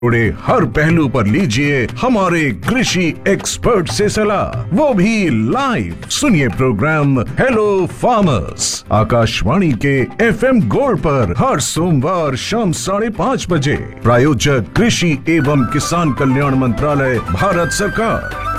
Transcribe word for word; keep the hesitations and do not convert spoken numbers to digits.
उड़े हर पहलू पर लीजिए हमारे कृषि एक्सपर्ट से सलाह, वो भी लाइव। सुनिए प्रोग्राम हेलो फार्मर्स आकाशवाणी के एफएम गोल्ड पर हर सोमवार शाम साढ़े पाँच बजे। प्रायोजक कृषि एवं किसान कल्याण मंत्रालय, भारत सरकार।